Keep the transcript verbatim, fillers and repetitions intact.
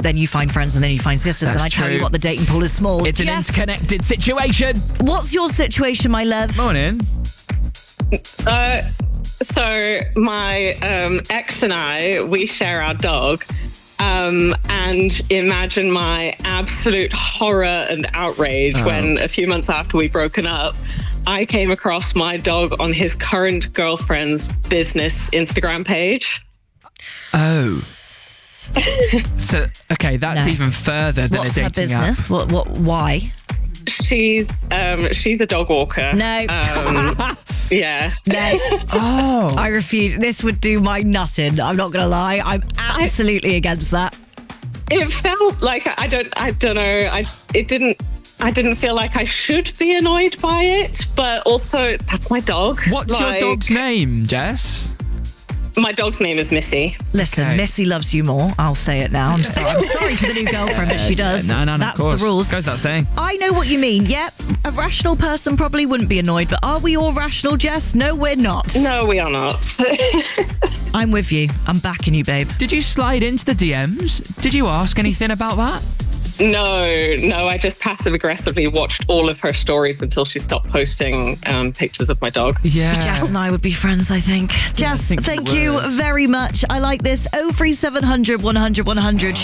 then you find friends and then you find sisters. That's and I tell true. you what, the dating pool is small. It's an Jess, interconnected situation. what's your situation, my love? Morning. Uh, so my um, ex and I, we share our dog. Um, and imagine my absolute horror and outrage Oh. when a few months after we'd broken up, I came across my dog on his current girlfriend's business Instagram page. Oh. So, okay, that's No. even further than What's a her dating app. business? What? What? Why? She's um, she's a dog walker. No. Um, yeah. No. Oh. I refuse. This would do my nutting. I'm not going to lie. I'm absolutely against that. It felt like I don't I don't know. I it didn't I didn't feel like I should be annoyed by it, but also that's my dog. What's Like, your dog's name, Jess? My dog's name is Missy. Listen, Okay. Missy loves you more. I'll say it now. I'm sorry. I'm sorry to the new girlfriend, but she does. No, no, no. That's of course. the rules. Goes without saying. I know what you mean. Yep, a rational person probably wouldn't be annoyed, but are we all rational, Jess? No, we're not. No, we are not. I'm with you. I'm backing you, babe. Did you slide into the D Ms? Did you ask anything about that? No, no, I just passive aggressively watched all of her stories until she stopped posting um, pictures of my dog. Yeah. Jess and I would be friends, I think. Jess, think you thank you would. very much. I like this. oh three seven hundred, one hundred, one hundred.